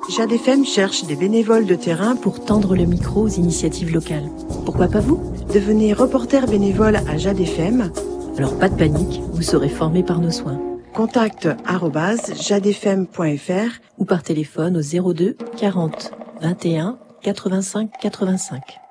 Jade FM cherche des bénévoles de terrain pour tendre le micro aux initiatives locales. Pourquoi pas vous? Devenez reporter bénévole à Jade FM. Alors pas de panique, vous serez formé par nos soins. Contact @jadefm.fr ou par téléphone au 02 40 21 85 85.